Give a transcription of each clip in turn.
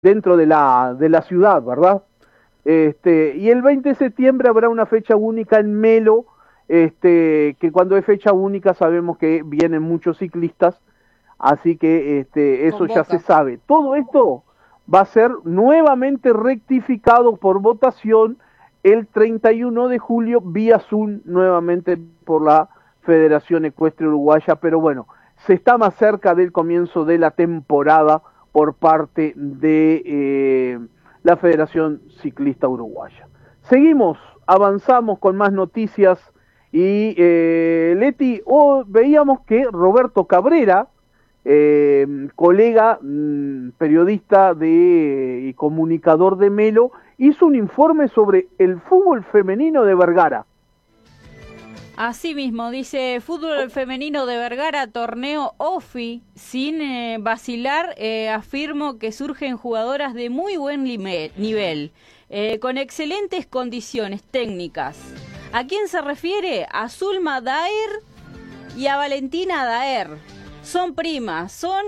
dentro de la ciudad, ¿verdad? Y el 20 de septiembre habrá una fecha única en Melo, que cuando es fecha única sabemos que vienen muchos ciclistas, así que eso ya se sabe. Todo esto va a ser nuevamente rectificado por votación el 31 de julio vía Zoom, nuevamente por la Federación Ecuestre Uruguaya, pero bueno, se está más cerca del comienzo de la temporada por parte de la Federación Ciclista Uruguaya. Seguimos, avanzamos con más noticias y Leti, veíamos que Roberto Cabrera, colega periodista y comunicador de Melo, hizo un informe sobre el fútbol femenino de Vergara. Así mismo, dice, fútbol femenino de Vergara, torneo OFI, sin vacilar, afirmo que surgen jugadoras de muy buen nivel, con excelentes condiciones técnicas. ¿A quién se refiere? A Zulma Daer y a Valentina Daer. Son primas, son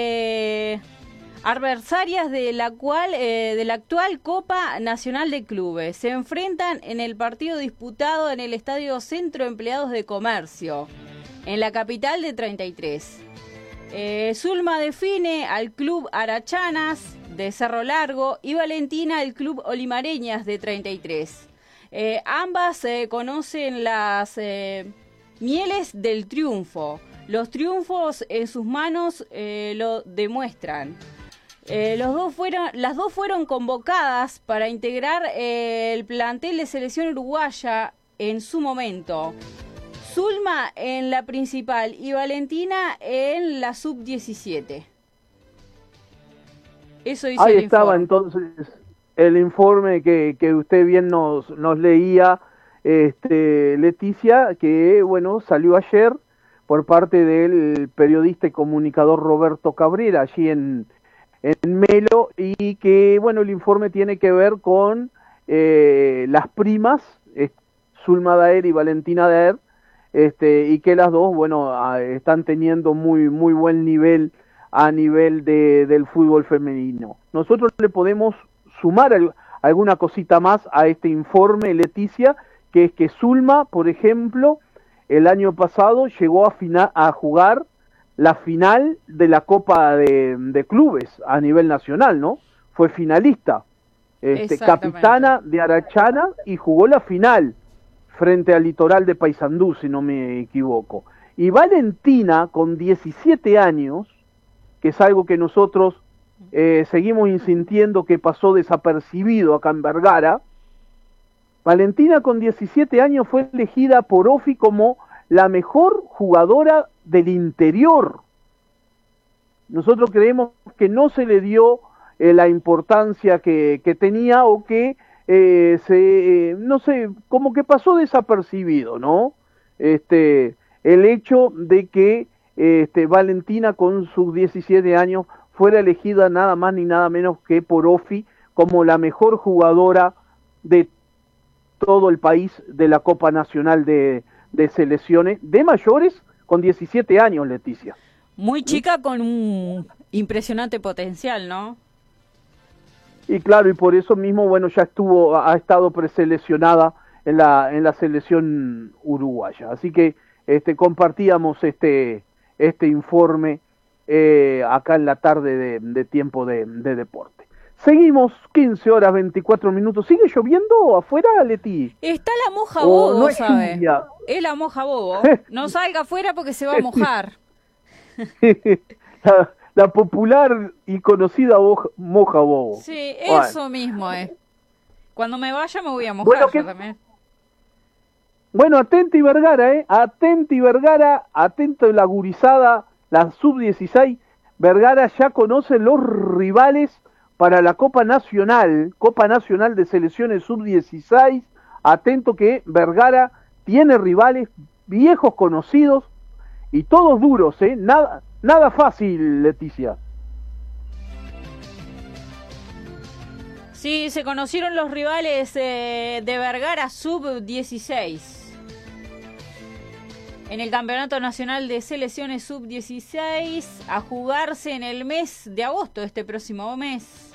adversarias de la actual Copa Nacional de Clubes. Se enfrentan en el partido disputado en el Estadio Centro Empleados de Comercio, en la capital de 33. Zulma define al Club Arachanas de Cerro Largo y Valentina al Club Olimareñas de 33. Ambas conocen las mieles del triunfo. Los triunfos en sus manos lo demuestran. Las dos fueron convocadas para integrar el plantel de selección uruguaya en su momento. Zulma en la principal y Valentina en la sub-17. Eso dice Ahí el estaba informe. entonces el informe que usted bien nos leía, Leticia, que bueno, salió ayer por parte del periodista y comunicador Roberto Cabrera, allí en Melo, y que, bueno, el informe tiene que ver con las primas, Zulma Daer y Valentina Daer, y que las dos, bueno, están teniendo muy buen nivel a nivel del fútbol femenino. Nosotros le podemos sumar alguna cosita más a este informe, Leticia, que es que Zulma, por ejemplo, el año pasado llegó a jugar la final de la Copa de Clubes a nivel nacional, ¿no? Fue finalista, capitana de Arachana, y jugó la final frente al Litoral de Paysandú, si no me equivoco. Y Valentina, con 17 años, que es algo que nosotros seguimos insintiendo que pasó desapercibido acá en Vergara, Valentina con 17 años fue elegida por OFI como la mejor jugadora del interior. Nosotros creemos que no se le dio la importancia que tenía, o que no sé, como que pasó desapercibido, ¿no? El hecho de que Valentina con sus 17 años fuera elegida nada más ni nada menos que por OFI como la mejor jugadora de todo el país de la Copa Nacional de Selecciones de mayores con 17 años, Leticia. Muy chica con un impresionante potencial, ¿no? Y claro, y por eso mismo, bueno, ya ha estado preseleccionada en la selección uruguaya. Así que compartíamos este informe acá en la tarde de tiempo de deporte. Seguimos, 15 horas 24 minutos. ¿Sigue lloviendo afuera, Leti? Está la moja bobo, no es ¿sabe? lluvia. Es la moja bobo. No salga afuera porque se va a mojar. la popular y conocida moja bobo. Sí, eso mismo es. Cuando me vaya me voy a mojar yo también. Bueno, atenti Vergara, atenti Vergara, atento la gurizada, la sub-16. Vergara ya conoce los rivales para la Copa Nacional de Selecciones sub-16. Atento que Vergara tiene rivales viejos conocidos y todos duros, nada fácil, Leticia. Sí, se conocieron los rivales de Vergara sub-16 en el Campeonato Nacional de Selecciones sub-16 a jugarse en el mes de agosto, este próximo mes.